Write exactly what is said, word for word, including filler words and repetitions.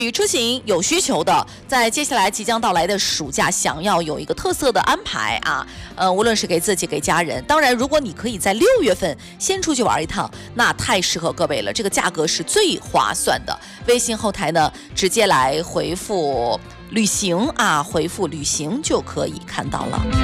与出行有需求的，在接下来即将到来的暑假，想要有一个特色的安排啊，呃，无论是给自己给家人，当然，如果你可以在六月份先出去玩一趟，那太适合各位了，这个价格是最划算的。微信后台呢，直接来回复旅行啊，回复旅行就可以看到了。